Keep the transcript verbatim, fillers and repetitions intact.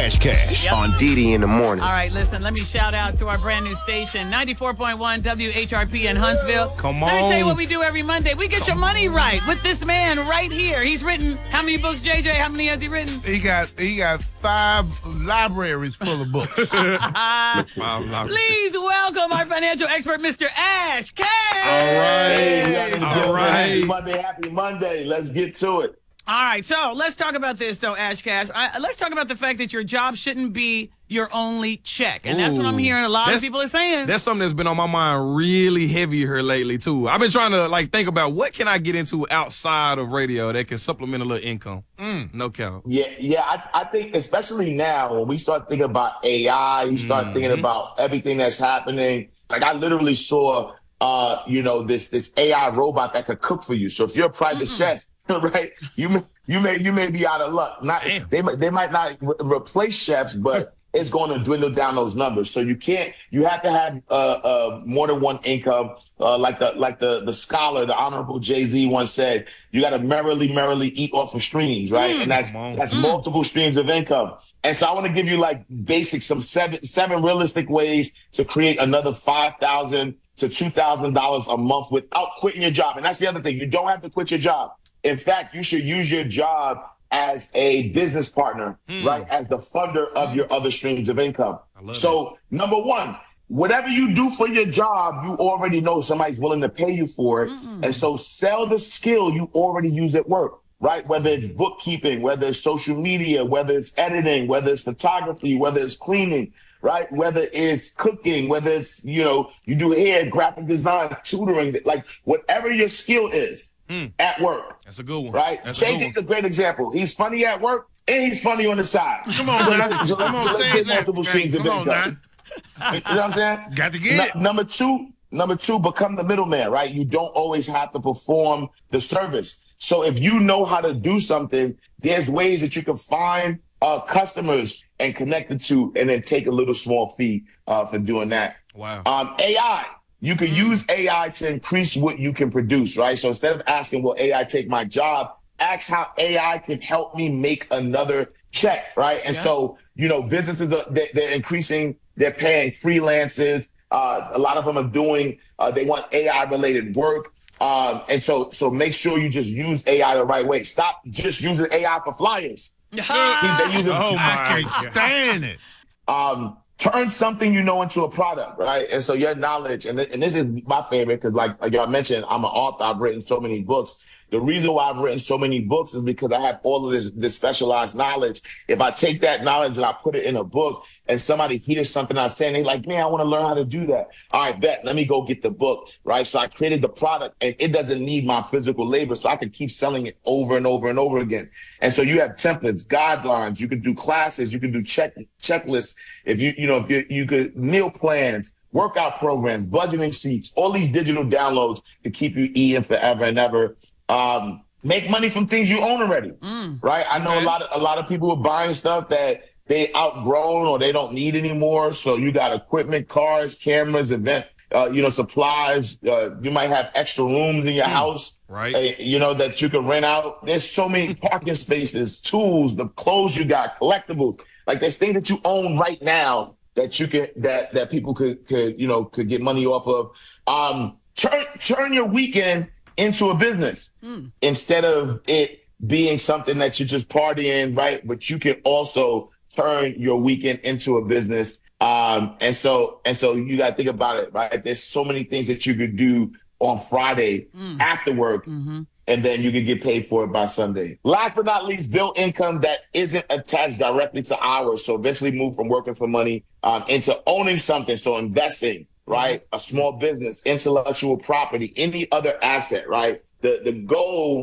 Ash Cash Yep. on Didi in the morning. All right, listen, let me shout out to our brand new station, ninety-four point one W H R P in Huntsville. Come Let me tell you on. what we do every Monday. We get Come your money on. right with this man right here. He's written how many books, J J? How many has he written? He got he got five libraries full of books. Five libraries. Please welcome our financial expert, Mister Ash Cash. All right. Hey, let's All get it. right. Happy Monday, happy Monday. Let's get to it. All right, so let's talk about this, though, Ash Cash. I, let's talk about the fact that your job shouldn't be your only check. And that's what I'm Ooh. hearing a lot of That's- people are saying. That's something that's been on my mind really heavy here lately, too. I've been trying to, like, think about what can I get into outside of radio that can supplement a little income. Mm, no cap. Yeah, yeah. I, I think especially now when we start thinking about A I, you start Mm-hmm. thinking about everything that's happening. Like I literally saw, uh, you know, this this A I robot that could cook for you. So if you're a private chef, right, you may you may you may be out of luck. Not Damn. they might they might not re- replace chefs, but it's going to dwindle down those numbers. So you can't. You have to have uh, uh, more than one income. Uh, like the like the the scholar, the Honorable Jay-Z once said, you got to merrily merrily eat off of streams, right? And that's Come on. that's multiple streams of income. And so I want to give you like basic some seven seven realistic ways to create another five thousand to two thousand dollars a month without quitting your job. And that's the other thing. You don't have to quit your job. In fact, you should use your job as a business partner, right? As the funder of your other streams of income. love So number one, whatever you do for your job, you already know somebody's willing to pay you for it. And so sell the skill you already use at work, right? Whether it's bookkeeping, whether it's social media, whether it's editing, whether it's photography, whether it's cleaning, right? Whether it's cooking, whether it's, you know, you do hair, graphic design, tutoring, like whatever your skill is at work, That's a good one. right? That's a good Jay-Z's one. a great example. He's funny at work and he's funny on the side. Come on, So man. let's- so Come let's- on, so let's say get it now. multiple Hey, streams of come on, income. now. You know what I'm saying? Got to get it. Nu- number two, number two, become the middleman, right? You don't always have to perform the service. So if you know how to do something, there's ways that you can find uh, customers and connect the two, and then take a little small fee uh, for doing that. Wow. Um, A I. You can use A I to increase what you can produce, right? So instead of asking, will A I take my job? Ask how A I can help me make another check, right? And Yeah. so, you know, businesses, are, they, they're increasing, they're paying freelancers. Uh, a lot of them are doing, uh, they want A I related work. Um, and so, so make sure you just use A I the right way. Stop just using A I for flyers. They use it- Oh, I my can't God. stand it. um, turn something you know into a product, right? And so your knowledge, and, th- and this is my favorite because, like, like y'all mentioned, I'm an author. I've written so many books. The reason why I've written so many books is because I have all of this, this specialized knowledge. If I take that knowledge and I put it in a book and somebody hears something I'm saying, they're like, man, I want to learn how to do that. All right, bet. Let me go get the book, right? So I created the product and it doesn't need my physical labor. So I can keep selling it over and over and over again. And so you have templates, guidelines. You can do classes. You can do check checklists. If you, you know, if you, you could meal plans, workout programs, budgeting sheets, all these digital downloads to keep you eating forever and ever. Um, make money from things you own already, right? I know Okay. a lot of a lot of people are buying stuff that they outgrown or they don't need anymore. So you got equipment, cars, cameras, event, uh, you know, supplies. Uh, you might have extra rooms in your house, Right. uh, you know, that you can rent out. There's so many parking spaces, tools, the clothes you got, collectibles. Like there's things that you own right now that you can that that people could could you know could get money off of. Um, turn turn your weekend into a business instead of it being something that you're just partying, right? But you can also turn your weekend into a business. Um, and so and so you got to think about it, right? There's so many things that you could do on Friday after work. And then you can get paid for it by Sunday. Last but not least, build income that isn't attached directly to hours. So eventually move from working for money um, into owning something. So investing, right? A small business, intellectual property, any other asset, right? The the goal